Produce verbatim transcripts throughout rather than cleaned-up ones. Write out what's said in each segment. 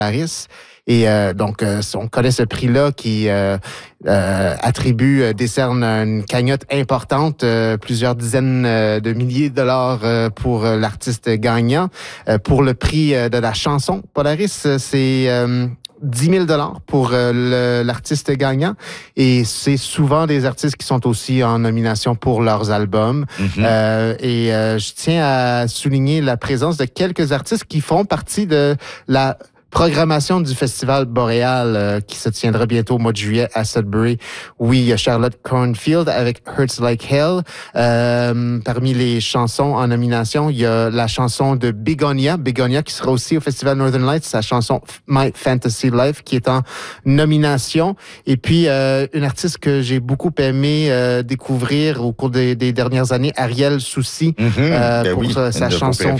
Polaris. Et euh, donc, euh, on connaît ce prix-là qui euh, euh, attribue, euh, décerne une cagnotte importante, euh, plusieurs dizaines euh, de milliers de dollars euh, pour euh, l'artiste gagnant. Euh, pour le prix euh, de la chanson Polaris, c'est euh, dix mille dollars pour euh, le, l'artiste gagnant. Et c'est souvent des artistes qui sont aussi en nomination pour leurs albums. Mm-hmm. Euh, et euh, je tiens à souligner la présence de quelques artistes qui font partie de la programmation du Festival Boréal euh, qui se tiendra bientôt au mois de juillet à Sudbury. Oui, il y a Charlotte Cornfield avec Hurts Like Hell. Euh, parmi les chansons en nomination, il y a la chanson de Begonia, Begonia qui sera aussi au Festival Northern Lights, sa chanson My Fantasy Life qui est en nomination. Et puis, euh, une artiste que j'ai beaucoup aimé euh, découvrir au cours des, des dernières années, Ariel Soucy, mm-hmm. euh, ben pour oui, sa, sa chanson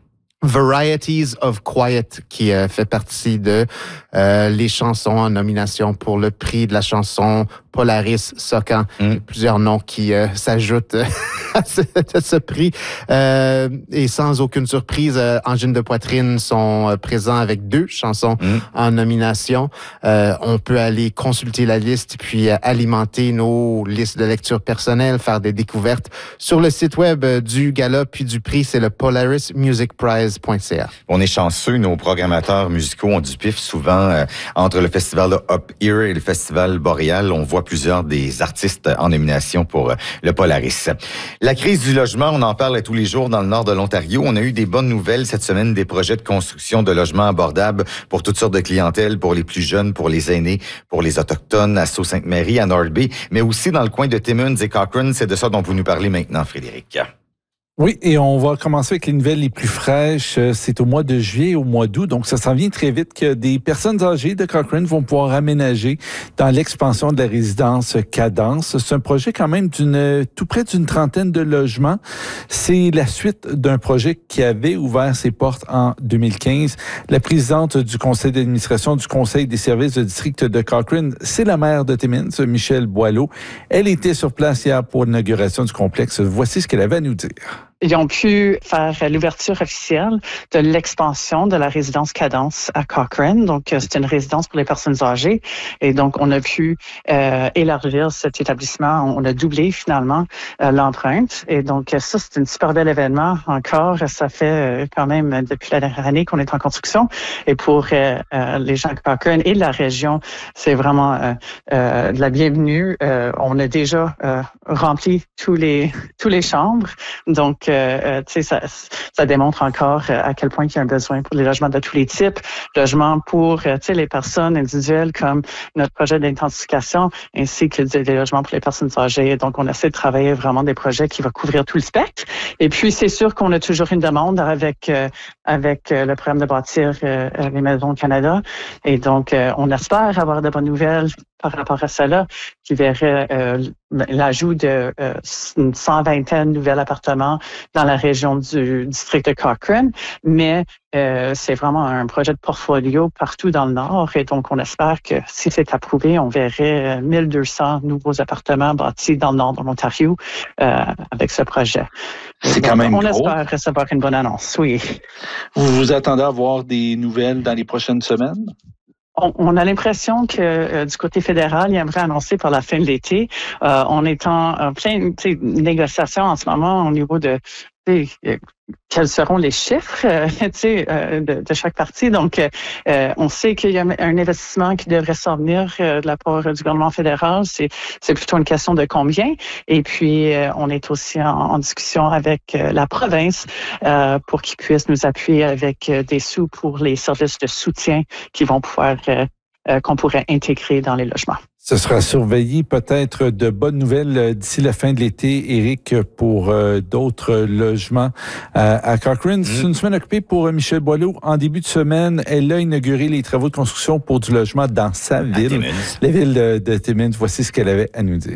Varieties of Quiet, qui euh, fait partie de euh, les chansons en nomination pour le prix de la chanson Polaris Socan. Mm. Il y a plusieurs noms qui euh, s'ajoutent à, ce, à ce prix. Euh, et sans aucune surprise, euh, Angine de Poitrine sont euh, présents avec deux chansons mm. en nomination. Euh, on peut aller consulter la liste puis euh, alimenter nos listes de lecture personnelles, faire des découvertes sur le site web euh, du gala puis du prix. C'est le Polaris Music Prize. On est chanceux, nos programmateurs musicaux ont du pif souvent euh, entre le festival Up Here et le festival Boréal. On voit plusieurs des artistes en nomination pour euh, le Polaris. La crise du logement, on en parle tous les jours dans le nord de l'Ontario. On a eu des bonnes nouvelles cette semaine, des projets de construction de logements abordables pour toutes sortes de clientèles, pour les plus jeunes, pour les aînés, pour les autochtones à Sault-Sainte-Marie, à North Bay, mais aussi dans le coin de Timmins et Cochrane. C'est de ça dont vous nous parlez maintenant, Frédéric. Oui, et on va commencer avec les nouvelles les plus fraîches. C'est au mois de juillet, au mois d'août, donc ça s'en vient très vite que des personnes âgées de Cochrane vont pouvoir aménager dans l'expansion de la résidence Cadence. C'est un projet quand même d'une tout près d'une trentaine de logements. C'est la suite d'un projet qui avait ouvert ses portes en deux mille quinze. La présidente du conseil d'administration du conseil des services de district de Cochrane, c'est la maire de Timmins, Michelle Boileau. Elle était sur place hier pour l'inauguration du complexe. Voici ce qu'elle avait à nous dire. Ils ont pu faire l'ouverture officielle de l'expansion de la résidence Cadence à Cochrane. Donc, c'est une résidence pour les personnes âgées. Et donc, on a pu euh, élargir cet établissement. On a doublé finalement euh, l'empreinte. Et donc, ça, c'est un super bel événement. Encore, ça fait euh, quand même depuis la dernière année qu'on est en construction. Et pour euh, euh, les gens de Cochrane et de la région, c'est vraiment euh, euh, de la bienvenue. Euh, on a déjà euh, rempli tous les tous les chambres. Donc, Euh, tu sais, ça, ça démontre encore euh, à quel point il y a un besoin pour les logements de tous les types, logements pour euh, tu sais les personnes individuelles comme notre projet d'intensification, ainsi que des, des logements pour les personnes âgées. Donc, on essaie de travailler vraiment des projets qui vont couvrir tout le spectre. Et puis, c'est sûr qu'on a toujours une demande avec euh, avec euh, le programme de bâtir euh, les maisons au Canada. Et donc, euh, on espère avoir de bonnes nouvelles par rapport à cela, qui verrait euh, l'ajout de euh, une cent vingtaine de nouveaux appartements dans la région du district de Cochrane, mais euh, c'est vraiment un projet de portfolio partout dans le Nord, et donc on espère que si c'est approuvé, on verrait mille deux cents nouveaux appartements bâtis dans le Nord de l'Ontario euh, avec ce projet. C'est donc, quand même on gros. espère recevoir une bonne annonce, oui. Vous vous attendez à avoir des nouvelles dans les prochaines semaines? On, on a l'impression que euh, du côté fédéral, il aimerait annoncer par la fin de l'été. Euh, on est en, en pleine négociation en ce moment au niveau de euh, quels seront les chiffres euh, euh, de, de chaque partie. Donc, euh, on sait qu'il y a un investissement qui devrait s'en venir euh, de la part du gouvernement fédéral. C'est, c'est plutôt une question de combien. Et puis, euh, on est aussi en, en discussion avec euh, la province euh, pour qu'ils puissent nous appuyer avec euh, des sous pour les services de soutien qui vont pouvoir euh, euh, qu'on pourrait intégrer dans les logements. Ce sera surveillé, peut-être de bonnes nouvelles d'ici la fin de l'été, Éric, pour euh, d'autres logements euh, à Cochrane. C'est une semaine occupée pour Michelle Boileau. En début de semaine, elle a inauguré les travaux de construction pour du logement dans sa ville, la ville de, de Timmins. Voici ce qu'elle avait à nous dire.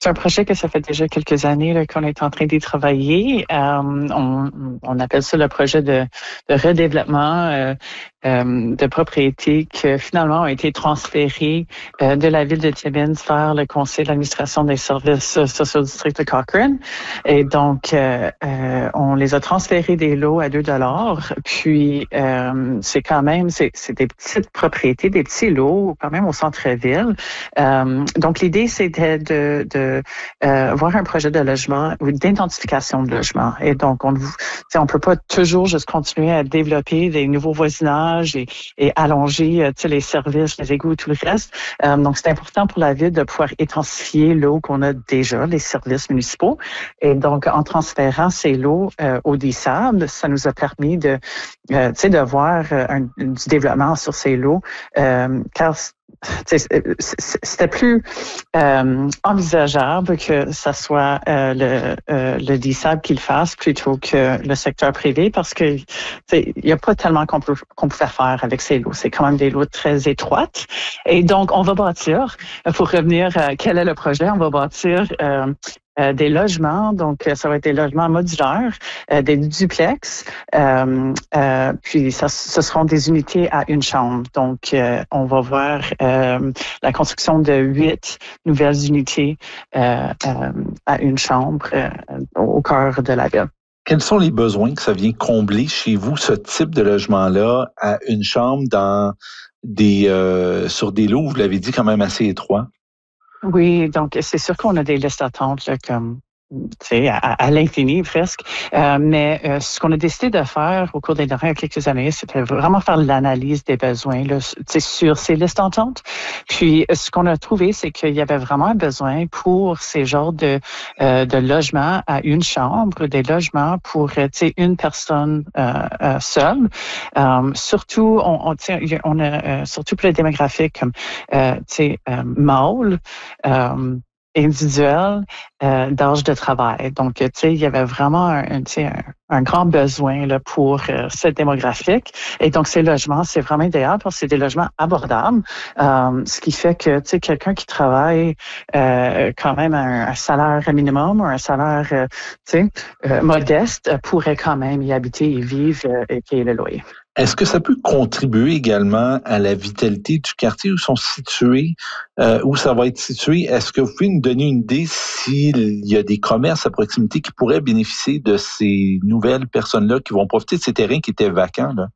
c'est un projet que ça fait déjà quelques années là, qu'on est en train d'y travailler. Euh, on, on appelle ça le projet de, de redéveloppement euh, euh, de propriétés qui finalement ont été transférées euh, de la ville de Timmins vers le conseil d'administration des services sociaux du district de Cochrane. Et donc, euh, euh, on les a transférés des lots à deux dollars. Puis, euh, c'est quand même, c'est, c'est des petites propriétés, des petits lots, quand même au centre-ville. Euh, donc, l'idée, c'était de, de euh, voir un projet de logement ou d'identification de logement. Et donc, on ne peut pas toujours juste continuer à développer des nouveaux voisinages et, et allonger les services, les égouts, tout le reste. Euh, donc, c'est important pour la ville de pouvoir intensifier l'eau qu'on a déjà, les services municipaux. Et donc, en transférant ces lots euh, au D S A B, ça nous a permis de, euh, tu sais, de voir un, du développement sur ces lots, euh, car c'était plus euh, envisageable que ça soit euh, le, euh, le D S A B qui le fasse plutôt que le secteur privé parce que il n'y a pas tellement qu'on peut qu'on peut faire avec ces lots. C'est quand même des lots très étroites. Et donc, on va bâtir, pour revenir à quel est le projet, on va bâtir euh, Euh, des logements, donc ça va être des logements modulaires, euh, des duplex, euh, euh, puis ça, ce seront des unités à une chambre. Donc, euh, on va voir euh, la construction de huit nouvelles unités euh, euh, à une chambre euh, au cœur de la ville. Quels sont les besoins que ça vient combler chez vous, ce type de logement-là, à une chambre dans des euh, sur des lots, vous l'avez dit, quand même assez étroits? Oui, donc c'est sûr qu'on a des listes d'attente là, comme tu sais, à, à l'infini presque. Euh, mais euh, ce qu'on a décidé de faire au cours des dernières quelques années, c'était vraiment faire l'analyse des besoins là, sur ces listes d'attente. Puis ce qu'on a trouvé, c'est qu'il y avait vraiment un besoin pour ces genres de, euh, de logements à une chambre, des logements pour tu sais, une personne euh, euh, seule. Euh, surtout, on, on, on a euh, surtout pour les démographiques comme euh, tu sais, euh, mâles. Euh, individuel euh, d'âge de travail. Donc, tu sais, il y avait vraiment un, un, un, un grand besoin là, pour euh, cette démographique. Et donc, ces logements, c'est vraiment idéal parce que c'est des logements abordables, euh, ce qui fait que, tu sais, quelqu'un qui travaille euh, quand même un, un salaire minimum ou un salaire, euh, tu sais, euh, modeste pourrait quand même y habiter et vivre euh, et payer le loyer. Est-ce que ça peut contribuer également à la vitalité du quartier où sont situés, euh, où ça va être situé? Est-ce que vous pouvez nous donner une idée s'il y a des commerces à proximité qui pourraient bénéficier de ces nouvelles personnes-là qui vont profiter de ces terrains qui étaient vacants, là?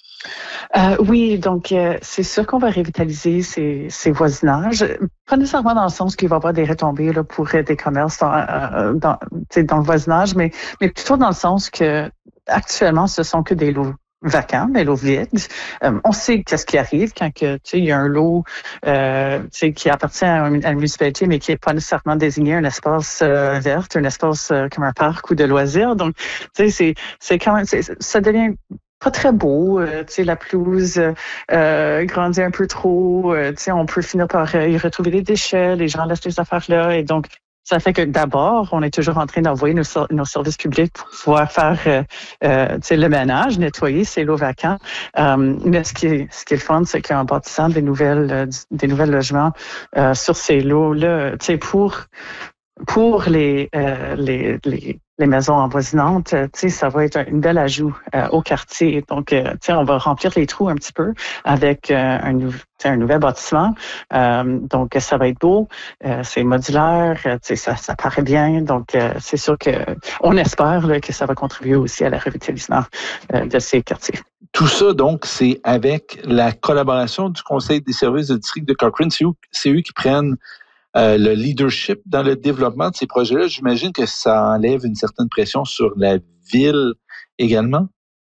Euh, oui, donc euh, c'est sûr qu'on va revitaliser ces, ces voisinages, pas nécessairement dans le sens qu'il va y avoir des retombées là, pour des commerces dans, euh, dans, dans le voisinage, mais, mais plutôt dans le sens que actuellement, ce sont que des lots vacants, des lots vides. Euh, on sait qu'est-ce qui arrive quand que, tu sais, il y a un lot euh, tu sais, qui appartient à une municipalité, mais qui n'est pas nécessairement désigné un espace euh, vert, un espace euh, comme un parc ou de loisirs. Donc, tu sais, c'est, c'est quand même, c'est, ça devient pas très beau, euh, tu sais, la pelouse euh, grandit un peu trop, euh, tu sais, on peut finir par y retrouver des déchets, les gens laissent les affaires là, et donc ça fait que d'abord, on est toujours en train d'envoyer nos, nos services publics pour pouvoir faire euh, euh, tu sais, le ménage, nettoyer ces lots vacants. Euh, mais ce qui est, ce qui est le fun, c'est qu'en bâtissant des nouvelles, euh, des nouvelles logements euh, sur ces lots-là, tu sais, pour pour les, euh, les les les maisons avoisinantes, tu sais, ça va être une belle ajout euh, au quartier. Donc, euh, tu sais, on va remplir les trous un petit peu avec euh, un, nou- un nouvel bâtiment. Euh, donc, ça va être beau, euh, c'est modulaire, tu sais, ça, ça paraît bien. Donc, euh, c'est sûr que on espère là, que ça va contribuer aussi à la revitalisation euh, de ces quartiers. Tout ça, donc, c'est avec la collaboration du Conseil des services du district de Cochrane. C'est eux, c'est eux qui prennent Euh, le leadership dans le développement de ces projets-là. J'imagine que ça enlève une certaine pression sur la ville également.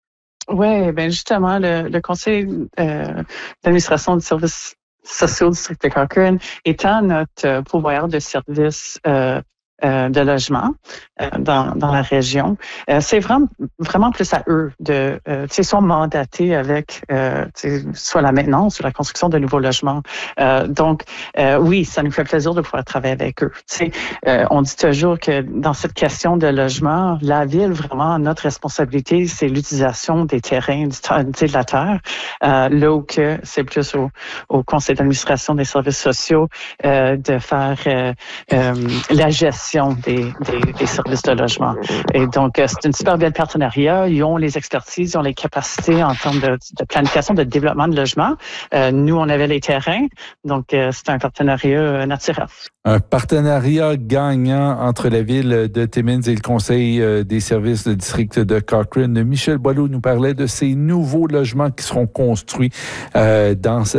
Oui, ben justement, le, le conseil euh, d'administration du service sociaux du district de Cochrane étant notre euh, pourvoyeur de services euh, euh, de logement euh, dans, dans la région. Euh, c'est vraiment, vraiment plus à eux de, euh, tu sais, sont mandatés avec euh, soit la maintenance ou la construction de nouveaux logements. Euh, donc, euh, oui, ça nous fait plaisir de pouvoir travailler avec eux. Tu sais, euh, on dit toujours que dans cette question de logement, la ville, vraiment, notre responsabilité, c'est l'utilisation des terrains, du terrain, de la terre, euh, là où que c'est plus au, au conseil d'administration des services sociaux euh, de faire euh, euh, la gestion des, des, des services de logement. Et donc, euh, c'est une super belle partenariat. Ils ont les expertises, ils ont les capacités en termes de, de planification, de développement de logement. Euh, nous, on avait les terrains, donc euh, c'est un partenariat euh, naturel. Un partenariat gagnant entre la ville de Timmins et le conseil des services de district de Cochrane. Michel Boileau nous parlait de ces nouveaux logements qui seront construits euh, dans